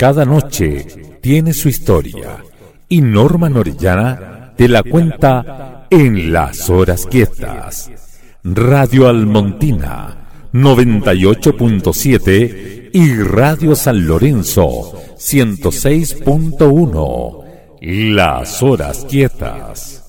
Cada noche tiene su historia y Norman Orellana te la cuenta en Las Horas Quietas. Radio Almontina 98.7 y Radio San Lorenzo 106.1. Las Horas Quietas.